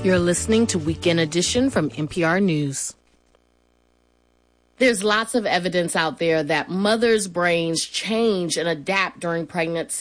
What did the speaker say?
You're listening to Weekend Edition from NPR News. There's lots of evidence out there that mothers' brains change and adapt during pregnancy.